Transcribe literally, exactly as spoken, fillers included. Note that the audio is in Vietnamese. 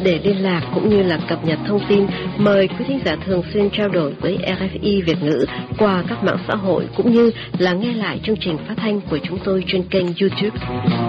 Để liên lạc cũng như là cập nhật thông tin, mời quý thính giả thường xuyên trao đổi với rờ ép i Việt ngữ qua các mạng xã hội cũng như là nghe lại chương trình phát thanh của chúng tôi trên kênh YouTube.